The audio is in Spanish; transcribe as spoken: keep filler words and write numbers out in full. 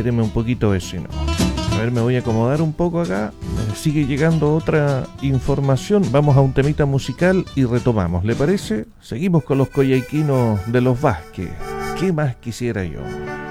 espéreme un poquito, vecino. A ver, me voy a acomodar un poco acá. Eh, sigue llegando otra información. Vamos a un temita musical y retomamos, ¿le parece? Seguimos con los coyhaiquinos de los Vázquez. ¿Qué más quisiera yo?